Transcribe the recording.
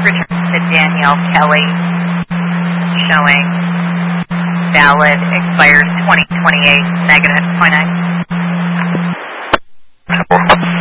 Return to Danielle Kelly, showing valid, expires 2028, negative, point 9.